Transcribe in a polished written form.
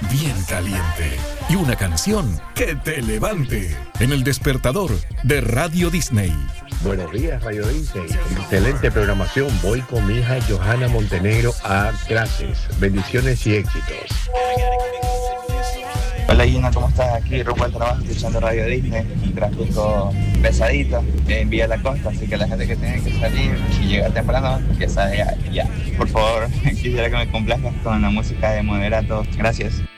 bien caliente y una canción que te levante en el despertador de Radio Disney. Buenos días, Radio Disney. Excelente programación. Voy con mi hija Johanna Montenegro a clases. Bendiciones y éxitos. Hola Gina, ¿cómo estás? Aquí rumbo al trabajo escuchando Radio Disney, un tráfico pesadito en Vía La Costa, así que la gente que tiene que salir y llegar temprano, que salga ya. Por favor, quisiera que me complazcas con la música de Moderato. Gracias.